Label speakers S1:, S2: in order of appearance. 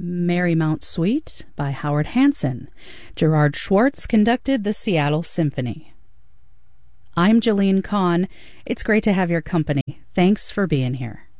S1: Marymount Suite by Howard Hanson. Gerard Schwartz conducted the Seattle Symphony. I'm Jolene Kahn. It's great to have your company. Thanks for being here.